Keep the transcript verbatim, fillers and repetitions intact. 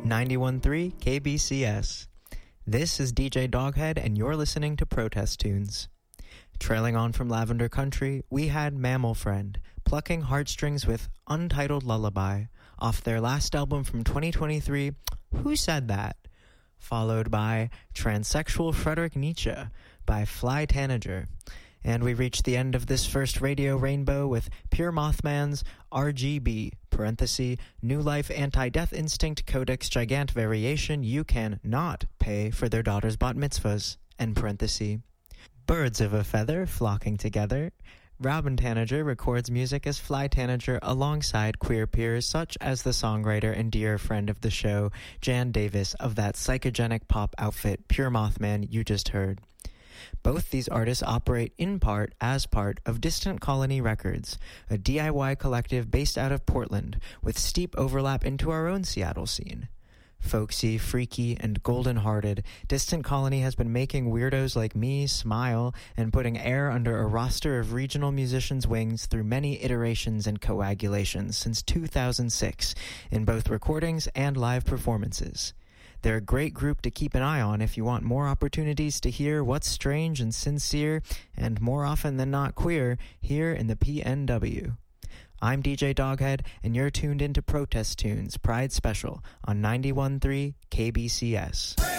ninety-one point three K B C S. This is D J Doghead, and you're listening to Protest Tunes. Trailing on from Lavender Country, we had Mammal Friend, plucking heartstrings with Untitled Lullaby, off their last album from twenty twenty-three, Who Said That? Followed by Transsexual Frederick Nietzsche by Fly Tanager. And we reached the end of this first radio rainbow with Pure Mothman's R G B, parenthesis, New Life Anti-Death Instinct Codex Gigant Variation You Can Not Pay for Their Daughter's Bat Mitzvahs, end parenthesis. Birds of a Feather Flocking Together. Robin Tanager records music as Fly Tanager alongside queer peers such as the songwriter and dear friend of the show, Jan Davis of that psychogenic pop outfit Pure Mothman you just heard. Both these artists operate in part as part of Distant Colony Records, a D I Y collective based out of Portland with steep overlap into our own Seattle scene. Folksy, freaky, and golden-hearted, Distant Colony has been making weirdos like me smile and putting air under a roster of regional musicians' wings through many iterations and coagulations since two thousand six, in both recordings and live performances. They're a great group to keep an eye on if you want more opportunities to hear what's strange and sincere, and more often than not queer, here in the P N W. I'm D J Doghead, and you're tuned into Protest Tunes Pride Special on ninety-one point three K B C S.